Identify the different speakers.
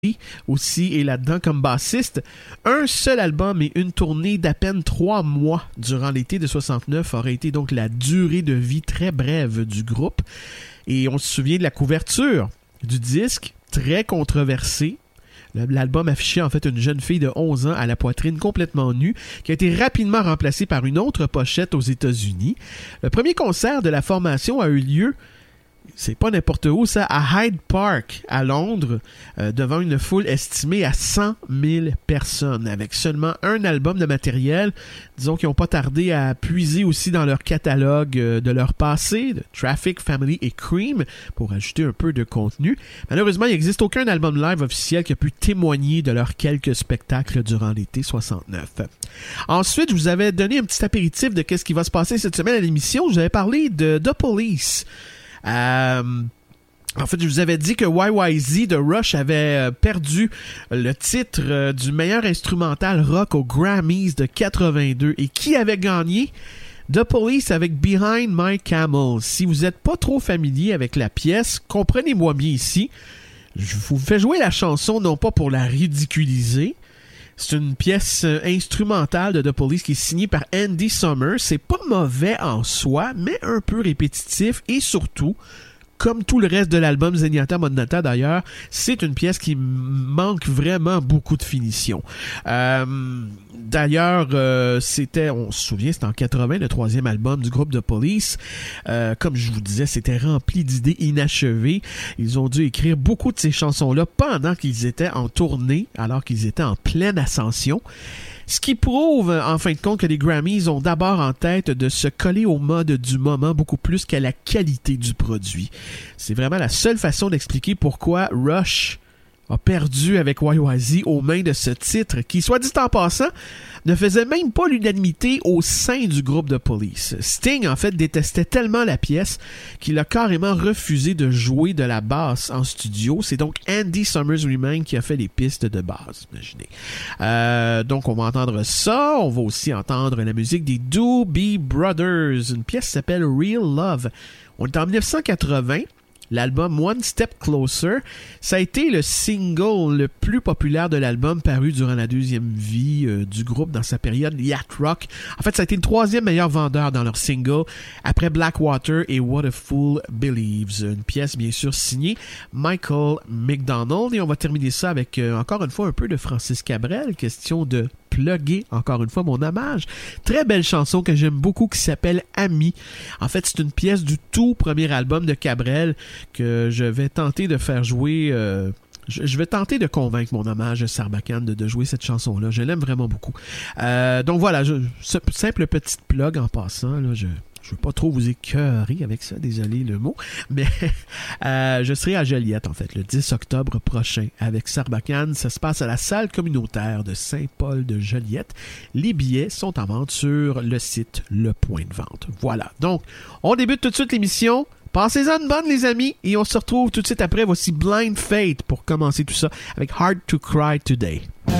Speaker 1: aussi est là-dedans comme bassiste. Un seul album et une tournée d'à peine 3 mois durant l'été de 69 aurait été donc la durée de vie très brève du groupe. Et on se souvient de la couverture du disque, très controversée. L'album affichait en fait une jeune fille de 11 ans à la poitrine complètement nue, qui a été rapidement remplacée par une autre pochette aux États-Unis. Le premier concert de la formation a eu lieu, c'est pas n'importe où ça, à Hyde Park, à Londres, devant une foule estimée à 100 000 personnes, avec seulement un album de matériel. Disons qu'ils n'ont pas tardé à puiser aussi dans leur catalogue de leur passé, de Traffic, Family et Cream, pour ajouter un peu de contenu. Malheureusement, il n'existe aucun album live officiel qui a pu témoigner de leurs quelques spectacles durant l'été 69. Ensuite, je vous avais donné un petit apéritif de qu'est-ce qui va se passer cette semaine à l'émission. Je vous avais parlé de The Police. En fait, je vous avais dit que YYZ de Rush avait perdu le titre du meilleur instrumental rock aux Grammys de 82. Et qui avait gagné? The Police avec Behind My Camel. Si vous n'êtes pas trop familier avec la pièce, comprenez-moi bien ici. Je vous fais jouer la chanson non pas pour la ridiculiser. C'est une pièce instrumentale de The Police qui est signée par Andy Summers. C'est pas mauvais en soi, mais un peu répétitif et surtout, comme tout le reste de l'album Zenyatta Mondatta d'ailleurs, c'est une pièce qui manque vraiment beaucoup de finition. D'ailleurs, c'était, on se souvient, c'était en 80, le 3e album du groupe The Police. Comme je vous disais, c'était rempli d'idées inachevées. Ils ont dû écrire beaucoup de ces chansons-là pendant qu'ils étaient en tournée, alors qu'ils étaient en pleine ascension. Ce qui prouve, en fin de compte, que les Grammys ont d'abord en tête de se coller au mode du moment beaucoup plus qu'à la qualité du produit. C'est vraiment la seule façon d'expliquer pourquoi Rush a perdu avec YYZ aux mains de ce titre qui, soit dit en passant, ne faisait même pas l'unanimité au sein du groupe de Police. Sting, en fait, détestait tellement la pièce qu'il a carrément refusé de jouer de la basse en studio. C'est donc Andy Summers Remain qui a fait les pistes de basse, imaginez. Donc, on va entendre ça. On va aussi entendre la musique des Doobie Brothers. Une pièce qui s'appelle Real Love. On est en 1980. L'album One Step Closer, ça a été le single le plus populaire de l'album paru durant la deuxième vie du groupe dans sa période yacht rock. En fait, ça a été le 3e meilleur vendeur dans leur single après Blackwater et What a Fool Believes. Une pièce bien sûr signée Michael McDonald. Et on va terminer ça avec encore une fois un peu de Francis Cabrel, question de plugger encore une fois mon hommage. Très belle chanson que j'aime beaucoup qui s'appelle Ami. En fait, c'est une pièce du tout premier album de Cabrel que je vais tenter de faire jouer. Je vais tenter de convaincre mon hommage Sarbacane de jouer cette chanson-là. Je l'aime vraiment beaucoup. Donc voilà, simple petite plug en passant. Là, je veux pas trop vous écœurer avec ça, désolé le mot, mais je serai à Joliette, en fait, le 10 octobre prochain avec Sarbacane. Ça se passe à la salle communautaire de Saint-Paul de Joliette. Les billets sont en vente sur le site Le Point de Vente. Voilà, donc on débute tout de suite l'émission. Passez-en une bonne, les amis, et on se retrouve tout de suite après. Voici Blind Fate pour commencer tout ça avec Hard to Cry Today.